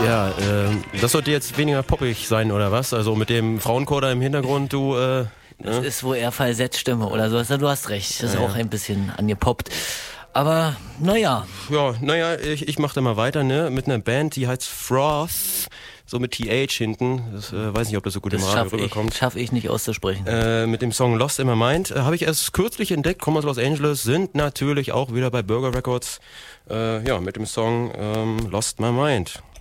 Ja, das sollte jetzt weniger poppig sein, oder was? Also mit dem Frauenchor da im Hintergrund, du... Das ist wohl eher Falsettstimme oder so. Du hast recht, das ist auch ein bisschen angepoppt. Aber, naja. Ja, naja, ich mach da mal weiter, ne? Mit einer Band, die heißt Froth, so mit TH hinten. Das, weiß nicht, ob das so gut im Radio rüberkommt. Schaffe ich nicht auszusprechen. Mit dem Song Lost in My Mind. Habe ich erst kürzlich entdeckt, kommen aus Los Angeles, sind natürlich auch wieder bei Burger Records. Ja, mit dem Song Lost My Mind.